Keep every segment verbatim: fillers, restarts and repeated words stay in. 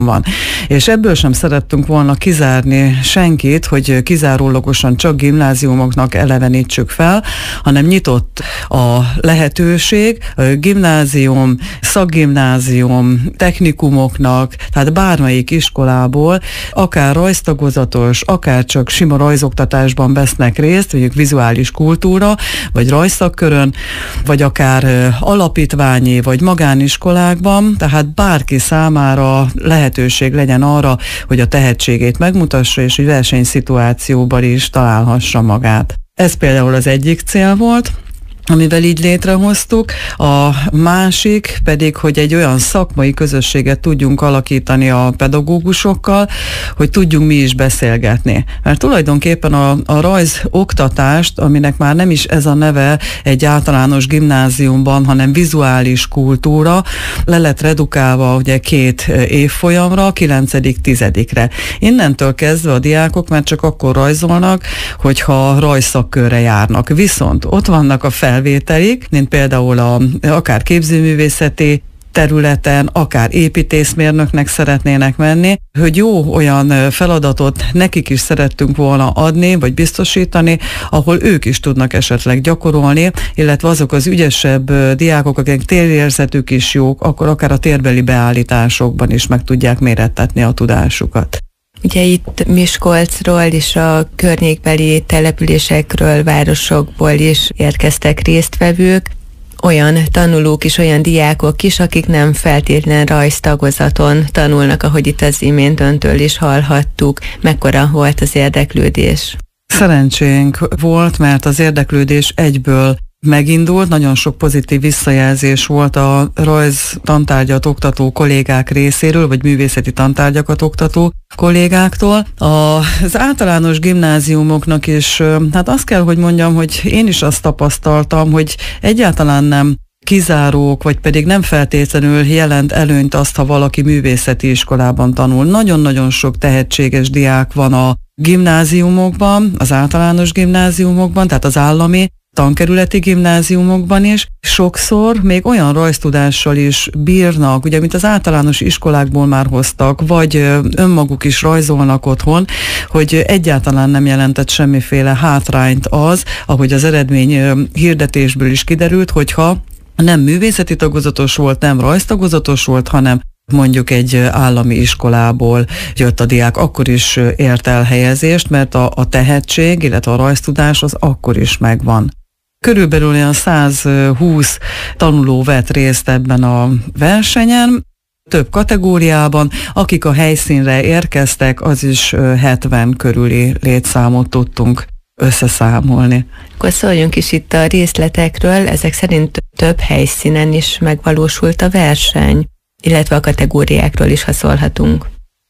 van. És ebből sem szerettünk volna kizárni senkit, hogy kizárólagosan csak gimnáziumoknak elevenítsük fel, hanem nyitott a lehetőség, a gimnázium, szakgimnázium, technikumoknak, tehát bármelyik iskolából, akár rajztagozatos, akár csak sima rajzoktatásban vesznek részt, mondjuk vizuális kultúra, vagy rajzszakkörön, vagy akár alapítványi, vagy magániskolákban, tehát bárki számára lehetőség legyen arra, hogy a tehetségét megmutassa, és hogy versenyszituációban is találhassa magát. Ez például az egyik cél volt, amivel így létrehoztuk. A másik pedig, hogy egy olyan szakmai közösséget tudjunk alakítani a pedagógusokkal, hogy tudjunk mi is beszélgetni. Mert tulajdonképpen a, a rajz oktatást, aminek már nem is ez a neve egy általános gimnáziumban, hanem vizuális kultúra, le lett redukálva ugye két évfolyamra, kilencedik tizedikre. Innentől kezdve a diákok már csak akkor rajzolnak, hogyha rajzszakkörre járnak. Viszont ott vannak a felvételik, mint például a, akár képzőművészeti területen, akár építészmérnöknek szeretnének menni, hogy jó olyan feladatot nekik is szerettünk volna adni, vagy biztosítani, ahol ők is tudnak esetleg gyakorolni, illetve azok az ügyesebb diákok, akik térérzetük is jók, akkor akár a térbeli beállításokban is meg tudják mérettetni a tudásukat. Ugye itt Miskolcról és a környékbeli településekről, városokból is érkeztek résztvevők, olyan tanulók is, olyan diákok is, akik nem feltétlen rajztagozaton tanulnak, ahogy itt az imént öntől is hallhattuk. Mekkora volt az érdeklődés? Szerencsénk volt, mert az érdeklődés egyből megindult, nagyon sok pozitív visszajelzés volt a rajz tantárgyat oktató kollégák részéről, vagy művészeti tantárgyakat oktató kollégáktól. Az általános gimnáziumoknak is, hát azt kell, hogy mondjam, hogy én is azt tapasztaltam, hogy egyáltalán nem kizárók, vagy pedig nem feltétlenül jelent előnyt azt, ha valaki művészeti iskolában tanul. Nagyon-nagyon sok tehetséges diák van a gimnáziumokban, az általános gimnáziumokban, tehát az állami tankerületi gimnáziumokban is, sokszor még olyan rajztudással is bírnak, ugye, mint az általános iskolákból már hoztak, vagy önmaguk is rajzolnak otthon, hogy egyáltalán nem jelentett semmiféle hátrányt az, ahogy az eredmény hirdetésből is kiderült, hogyha nem művészeti tagozatos volt, nem rajztagozatos volt, hanem mondjuk egy állami iskolából jött a diák, akkor is ért el helyezést, mert a, a tehetség, illetve a rajztudás az akkor is megvan. Körülbelül olyan száz húsz tanuló vett részt ebben a versenyen, több kategóriában, akik a helyszínre érkeztek, az is hetven körüli létszámot tudtunk összeszámolni. Akkor szóljunk is itt a részletekről, ezek szerint több helyszínen is megvalósult a verseny, illetve a kategóriákról is, ha szólhatunk.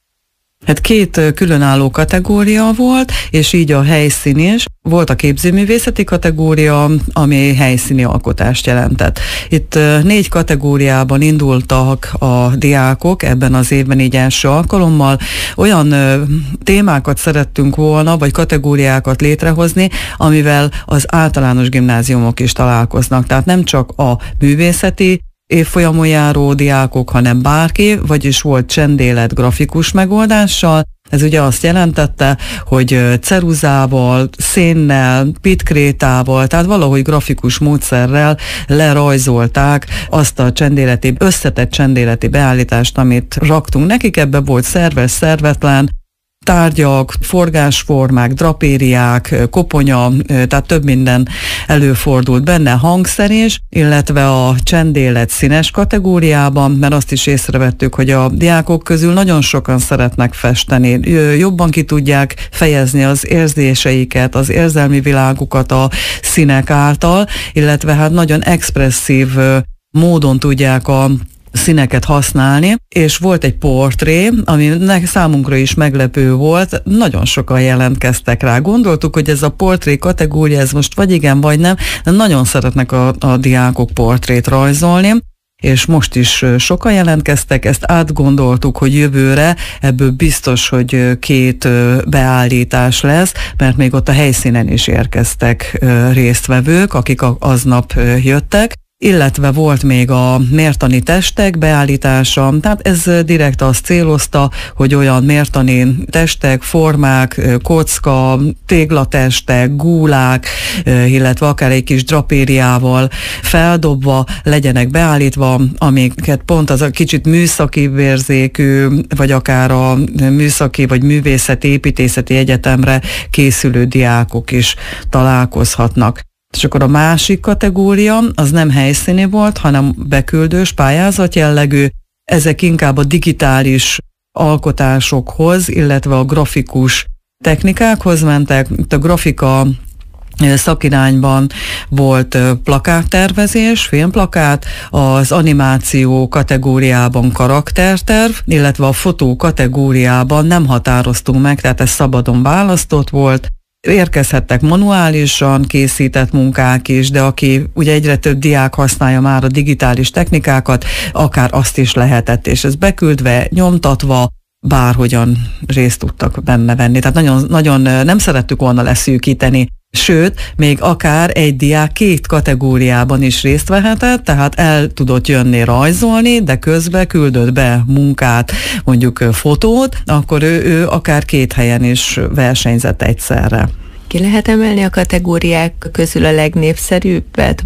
Hát két különálló kategória volt, és így a helyszín is. Volt a képzőművészeti kategória, ami helyszíni alkotást jelentett. Itt négy kategóriában indultak a diákok ebben az évben így első alkalommal. Olyan témákat szerettünk volna, vagy kategóriákat létrehozni, amivel az általános gimnáziumok is találkoznak. Tehát nem csak a művészeti évfolyamon járó diákok, hanem bárki, vagyis volt csendélet grafikus megoldással. Ez ugye azt jelentette, hogy ceruzával, szénnel, pitkrétával, tehát valahogy grafikus módszerrel lerajzolták azt a csendéleti, összetett csendéleti beállítást, amit raktunk nekik. Ebbe volt szerves, szervetlen, tárgyak, forgásformák, drapériák, koponya, tehát több minden előfordult benne, hangszer is, illetve a csendélet színes kategóriában, mert azt is észrevettük, hogy a diákok közül nagyon sokan szeretnek festeni, jobban ki tudják fejezni az érzéseiket, az érzelmi világukat a színek által, illetve hát nagyon expresszív módon tudják a színeket használni, és volt egy portré, ami számunkra is meglepő volt, nagyon sokan jelentkeztek rá. Gondoltuk, hogy ez a portré kategória, ez most vagy igen, vagy nem, de nagyon szeretnek a, a diákok portrét rajzolni, és most is sokan jelentkeztek, ezt átgondoltuk, hogy jövőre ebből biztos, hogy két beállítás lesz, mert még ott a helyszínen is érkeztek résztvevők, akik aznap jöttek, illetve volt még a mértani testek beállítása, tehát ez direkt azt célozta, hogy olyan mértani testek, formák, kocka, téglatestek, gúlák, illetve akár egy kis drapériával feldobva legyenek beállítva, amiket pont az a kicsit műszaki érzékű, vagy akár a műszaki vagy művészeti, építészeti egyetemre készülő diákok is találkozhatnak. És akkor a másik kategória az nem helyszíni volt, hanem beküldős, pályázat jellegű. Ezek inkább a digitális alkotásokhoz, illetve a grafikus technikákhoz mentek. Itt a grafika szakirányban volt plakáttervezés, filmplakát, az animáció kategóriában karakterterv, illetve a fotó kategóriában nem határoztunk meg, tehát ez szabadon választott volt. Érkezhettek manuálisan készített munkák is, de aki ugye egyre több diák használja már a digitális technikákat, akár azt is lehetett, és ez beküldve, nyomtatva, bárhogyan részt tudtak benne venni. Tehát nagyon, nagyon nem szerettük volna leszűkíteni. Sőt, még akár egy diák két kategóriában is részt vehetett, tehát el tudott jönni rajzolni, de közben küldött be munkát, mondjuk fotót, akkor ő, ő akár két helyen is versenyzett egyszerre. Ki lehet emelni a kategóriák közül a legnépszerűbbet?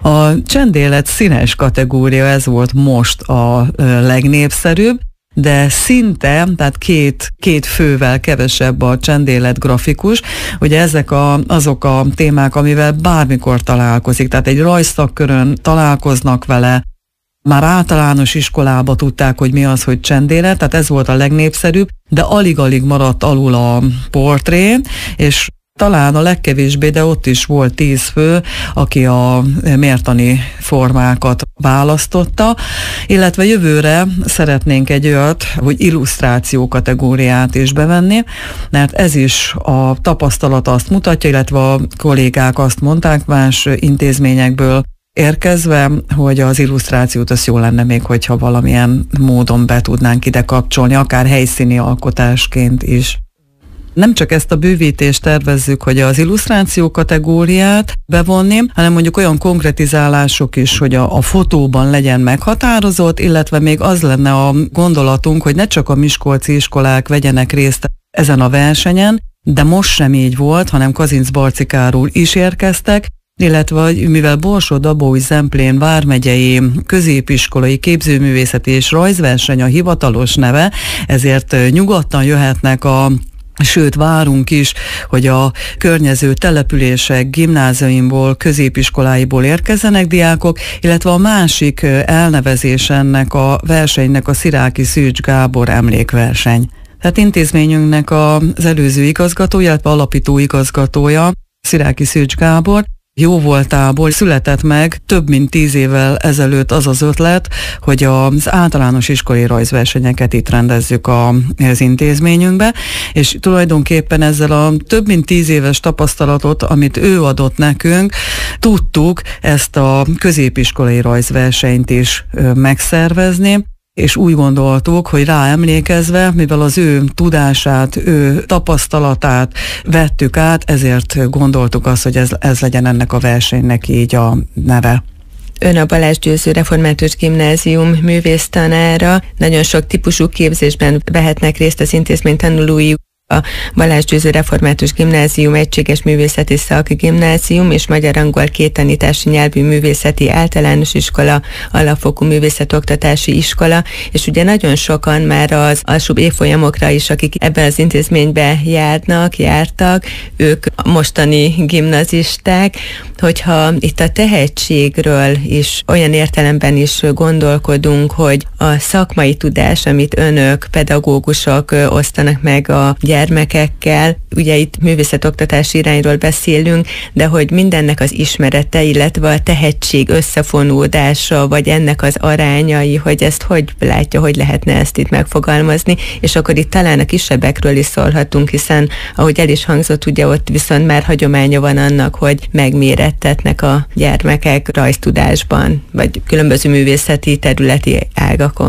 A csendélet színes kategória, ez volt most a legnépszerűbb, de szinte, tehát két, két fővel kevesebb a csendélet grafikus. Ugye ezek a, azok a témák, amivel bármikor találkozik, tehát egy rajzszakkörön találkoznak vele, már általános iskolába tudták, hogy mi az, hogy csendélet, tehát ez volt a legnépszerűbb, de alig-alig maradt alul a portré, és talán a legkevésbé, de ott is volt tíz fő, aki a mértani formákat választotta, illetve jövőre szeretnénk egy olyat, hogy illusztráció kategóriát is bevenni, mert ez is a tapasztalat azt mutatja, illetve a kollégák azt mondták más intézményekből érkezve, hogy az illusztrációt az jó lenne még, hogyha valamilyen módon be tudnánk ide kapcsolni, akár helyszíni alkotásként is. Nem csak ezt a bővítést tervezzük, hogy az illusztráció kategóriát bevonni, hanem mondjuk olyan konkretizálások is, hogy a, a fotóban legyen meghatározott, illetve még az lenne a gondolatunk, hogy ne csak a miskolci iskolák vegyenek részt ezen a versenyen, de most sem így volt, hanem Kazincbarcikáról is érkeztek, illetve mivel Borsod-Abaúj-Zemplén vármegyei középiskolai képzőművészeti és rajzverseny a hivatalos neve, ezért nyugodtan jöhetnek a Sőt, várunk is, hogy a környező települések, gimnáziumból, középiskoláiból érkezzenek diákok, illetve a másik elnevezés ennek a versenynek a Sziráky Szűcs Gábor emlékverseny. Tehát intézményünknek az előző igazgatója, illetve alapító igazgatója, Sziráky Szűcs Gábor, jó voltából született meg több mint tíz évvel ezelőtt az az ötlet, hogy az általános iskolai rajzversenyeket itt rendezzük az intézményünkbe, és tulajdonképpen ezzel a több mint tíz éves tapasztalatot, amit ő adott nekünk, tudtuk ezt a középiskolai rajzversenyt is megszervezni, és úgy gondoltuk, hogy rá emlékezve, mivel az ő tudását, ő tapasztalatát vettük át, ezért gondoltuk azt, hogy ez, ez legyen ennek a versenynek így a neve. Ön a Balázs Győző Református Gimnázium művésztanára, nagyon sok típusú képzésben vehetnek részt az intézmény tanulói. A Balázs Győző Református Gimnázium egységes művészeti szakgimnázium és magyar-angol két tanítási nyelvű művészeti általános iskola, alapfokú művészetoktatási iskola, és ugye nagyon sokan már az alsóbb évfolyamokra is, akik ebben az intézményben járnak, jártak, ők mostani gimnazisták, hogyha itt a tehetségről is olyan értelemben is gondolkodunk, hogy a szakmai tudás, amit önök, pedagógusok osztanak meg a gyermekekkel, ugye itt művészetoktatási irányról beszélünk, de hogy mindennek az ismerete, illetve a tehetség összefonódása, vagy ennek az arányai, hogy ezt hogy látja, hogy lehetne ezt itt megfogalmazni, és akkor itt talán a kisebbekről is szólhatunk, hiszen ahogy el is hangzott, ugye ott viszont már hagyománya van annak, hogy megmérettetnek a gyermekek rajztudásban, vagy különböző művészeti területi ágakon.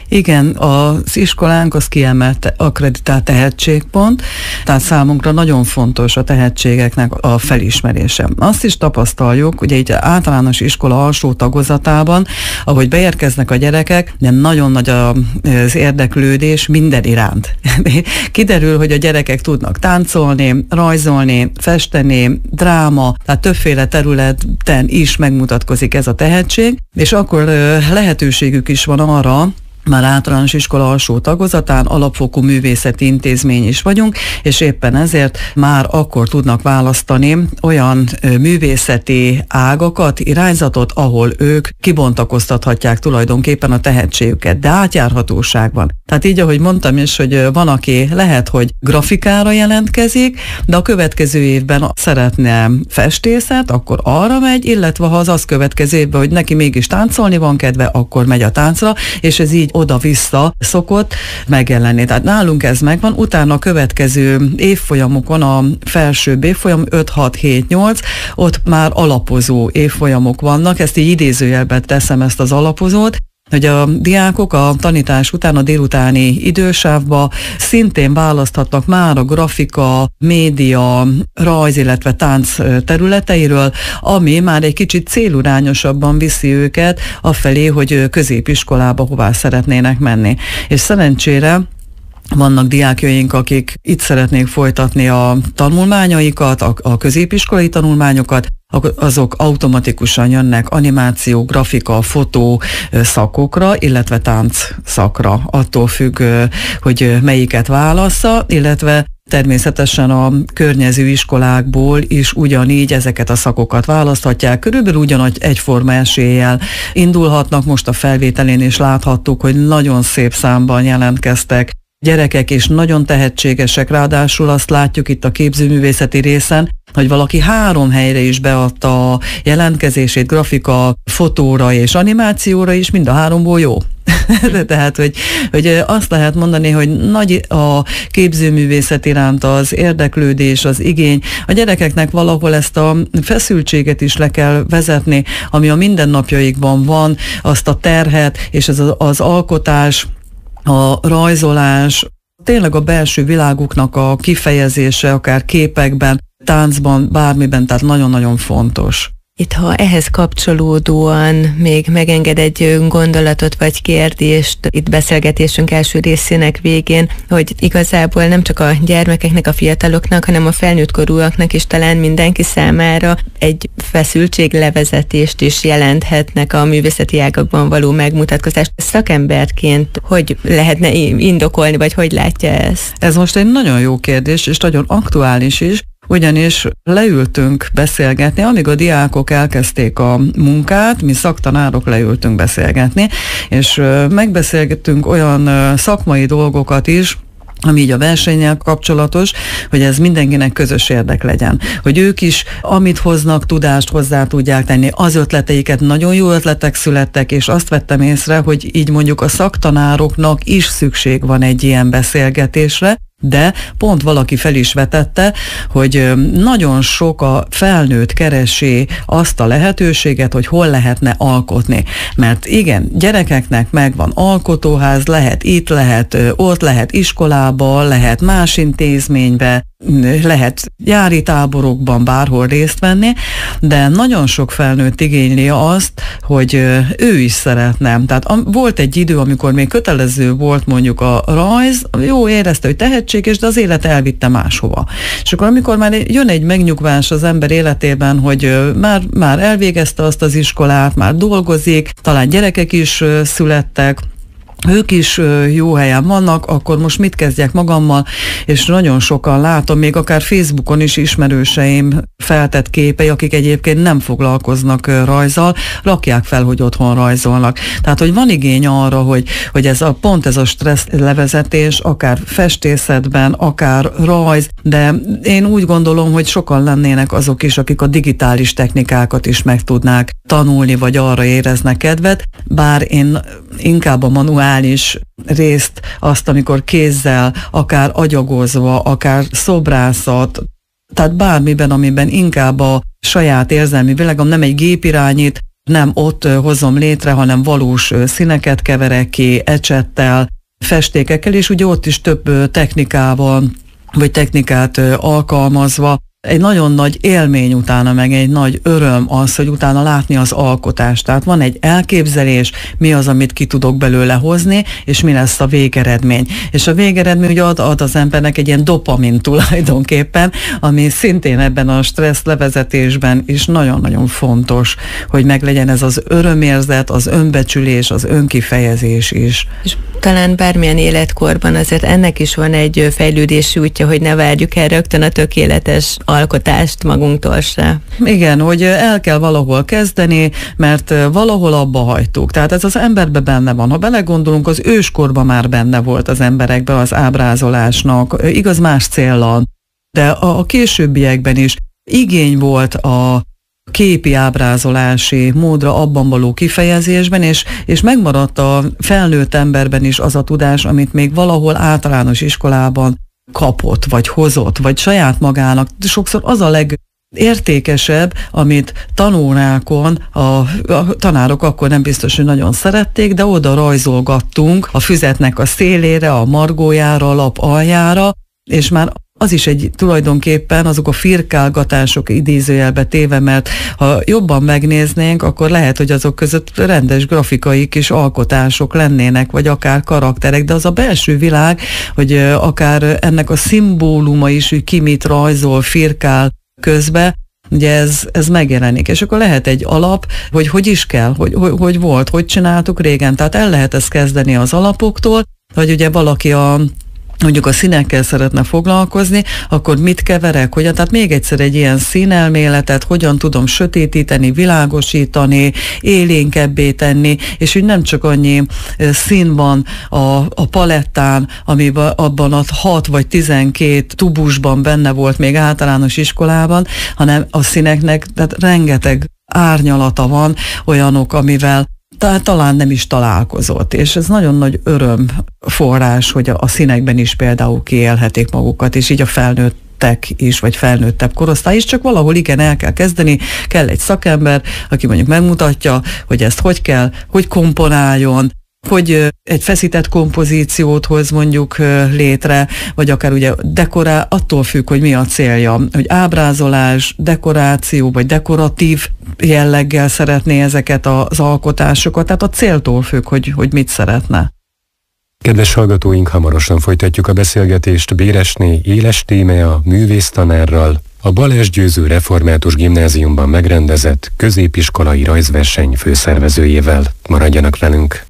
Igen, az iskolánk az kiemelt akkreditált tehetségpont, tehát számunkra nagyon fontos a tehetségeknek a felismerése. Azt is tapasztaljuk, ugye egy általános iskola alsó tagozatában, ahogy beérkeznek a gyerekek, de nagyon nagy az érdeklődés minden iránt. Kiderül, hogy a gyerekek tudnak táncolni, rajzolni, festeni, dráma, tehát többféle területen is megmutatkozik ez a tehetség, és akkor lehetőségük is van arra, már általános iskola alsó tagozatán alapfokú művészeti intézmény is vagyunk, és éppen ezért már akkor tudnak választani olyan művészeti ágakat, irányzatot, ahol ők kibontakoztathatják tulajdonképpen a tehetségüket, de átjárhatóság van. Tehát így, ahogy mondtam is, hogy van, aki lehet, hogy grafikára jelentkezik, de a következő évben szeretne festészet, akkor arra megy, illetve ha az az következő évben, hogy neki mégis táncolni van kedve, akkor megy a táncra, és ez így oda-vissza szokott megjelenni. Tehát nálunk ez megvan, utána a következő évfolyamokon, a felsőbb évfolyam öt, hat, hét, nyolc, ott már alapozó évfolyamok vannak, ezt így idézőjelben teszem, ezt az alapozót, hogy a diákok a tanítás után a délutáni idősávba szintén választhatnak már a grafika, média, rajz, illetve tánc területeiről, ami már egy kicsit célirányosabban viszi őket afelé, hogy középiskolába hová szeretnének menni. És szerencsére vannak diákjaink, akik itt szeretnék folytatni a tanulmányaikat, a, a középiskolai tanulmányokat, azok automatikusan jönnek animáció, grafika, fotó szakokra, illetve tánc szakra, attól függ, hogy melyiket válassza, illetve természetesen a környező iskolákból is ugyanígy ezeket a szakokat választhatják. Körülbelül ugyanagy egyforma eséllyel indulhatnak. Most a felvételén is láthattuk, hogy nagyon szép számban jelentkeztek gyerekek, és nagyon tehetségesek, ráadásul azt látjuk itt a képzőművészeti részen, hogy valaki három helyre is beadta a jelentkezését, grafika, fotóra és animációra is, mind a háromból jó. Tehát, hogy, hogy azt lehet mondani, hogy nagy a képzőművészet iránt az érdeklődés, az igény. A gyerekeknek valahol ezt a feszültséget is le kell vezetni, ami a mindennapjaikban van, azt a terhet, és ez az, az alkotás, a rajzolás, tényleg a belső világuknak a kifejezése, akár képekben, táncban, bármiben, tehát nagyon-nagyon fontos. Itt, ha ehhez kapcsolódóan még megenged egy gondolatot vagy kérdést itt beszélgetésünk első részének végén, hogy igazából nem csak a gyermekeknek, a fiataloknak, hanem a felnőtt korúaknak is talán mindenki számára egy feszültséglevezetést is jelenthetnek a művészeti ágakban való megmutatkozást. Szakemberként hogy lehetne indokolni, vagy hogy látja ezt? Ez most egy nagyon jó kérdés, és nagyon aktuális is, ugyanis leültünk beszélgetni, amíg a diákok elkezdték a munkát, mi szaktanárok leültünk beszélgetni, és megbeszélgettünk olyan szakmai dolgokat is, ami így a versennyel kapcsolatos, hogy ez mindenkinek közös érdek legyen. Hogy ők is, amit hoznak, tudást hozzá tudják tenni, az ötleteiket, nagyon jó ötletek születtek, és azt vettem észre, hogy így mondjuk a szaktanároknak is szükség van egy ilyen beszélgetésre, de pont valaki fel is vetette, hogy nagyon sok a felnőtt keresi azt a lehetőséget, hogy hol lehetne alkotni. Mert igen, gyerekeknek megvan alkotóház, lehet itt, lehet ott, lehet iskolába, lehet más intézménybe, lehet gyári táborokban bárhol részt venni, de nagyon sok felnőtt igényli azt, hogy ő is szeretne. Tehát volt egy idő, amikor még kötelező volt mondjuk a rajz, jó, érezte, hogy tehetséges, de az élet elvitte máshova. És akkor amikor már jön egy megnyugvás az ember életében, hogy már, már elvégezte azt az iskolát, már dolgozik, talán gyerekek is születtek, ők is jó helyen vannak, akkor most mit kezdjek magammal, és nagyon sokan látom, még akár Facebookon is ismerőseim feltett képei, akik egyébként nem foglalkoznak rajzzal, rakják fel, hogy otthon rajzolnak. Tehát, hogy van igény arra, hogy, hogy ez a, pont ez a stressz levezetés, akár festészetben, akár rajz, de én úgy gondolom, hogy sokan lennének azok is, akik a digitális technikákat is meg tudnák tanulni, vagy arra éreznek kedvet, bár én inkább a manuális részt, azt, amikor kézzel, akár agyagozva, akár szobrászat, tehát bármiben, amiben inkább a saját érzelmi világom, nem egy gép irányít, nem ott hozom létre, hanem valós színeket keverek ki, ecsettel, festékekkel, és ugye ott is több technikával, vagy technikát alkalmazva. Egy nagyon nagy élmény utána, meg egy nagy öröm az, hogy utána látni az alkotást. Tehát van egy elképzelés, mi az, amit ki tudok belőle hozni, és mi lesz a végeredmény. És a végeredmény ugye ad, ad az embernek egy ilyen dopamin tulajdonképpen, ami szintén ebben a stressz levezetésben is nagyon-nagyon fontos, hogy meglegyen ez az örömérzet, az önbecsülés, az önkifejezés is. És talán bármilyen életkorban azért ennek is van egy fejlődési útja, hogy ne várjuk el rögtön a tökéletes alkotást magunktól se. Igen, hogy el kell valahol kezdeni, mert valahol abba hagytuk. Tehát ez az emberben benne van. Ha belegondolunk, az őskorban már benne volt az emberekben az ábrázolásnak, igaz más céllal, de a, a későbbiekben is igény volt a képi ábrázolási módra, abban való kifejezésben, és, és megmaradt a felnőtt emberben is az a tudás, amit még valahol általános iskolában kapott, vagy hozott, vagy saját magának. Sokszor az a legértékesebb, amit tanórákon a, a tanárok akkor nem biztos, hogy nagyon szerették, de oda rajzolgattunk a füzetnek a szélére, a margójára, a lap aljára, és már az is egy tulajdonképpen azok a firkálgatások idézőjelbe téve, mert ha jobban megnéznénk, akkor lehet, hogy azok között rendes grafikai kis alkotások lennének, vagy akár karakterek, de az a belső világ, hogy akár ennek a szimbóluma is, hogy ki mit rajzol, firkál közbe, ugye ez, ez megjelenik. És akkor lehet egy alap, hogy hogy is kell, hogy, hogy, hogy volt, hogy csináltuk régen. Tehát el lehet ezt kezdeni az alapoktól, hogy ugye valaki a mondjuk a színekkel szeretne foglalkozni, akkor mit keverek, hogyan, tehát még egyszer egy ilyen színelméletet, hogyan tudom sötétíteni, világosítani, élénkebbé tenni, és úgy nem csak annyi szín van a, a palettán, amiben abban a hat vagy tizenkét tubusban benne volt még általános iskolában, hanem a színeknek tehát rengeteg árnyalata van, olyanok, amivel tehát talán nem is találkozott, és ez nagyon nagy örömforrás, hogy a, a színekben is például kiélhetik magukat, és így a felnőttek is, vagy felnőttebb korosztály is, csak valahol igen el kell kezdeni, kell egy szakember, aki mondjuk megmutatja, hogy ezt hogy kell, hogy komponáljon, hogy egy feszített kompozíciót hoz mondjuk létre, vagy akár ugye dekorál, attól függ, hogy mi a célja, hogy ábrázolás, dekoráció, vagy dekoratív jelleggel szeretné ezeket az alkotásokat, tehát a céltól függ, hogy, hogy mit szeretne. Kedves hallgatóink, hamarosan folytatjuk a beszélgetést Béresné Éles Tímea művésztanárral, a Balázs Győző Református Gimnáziumban megrendezett középiskolai rajzverseny főszervezőjével. Maradjanak velünk!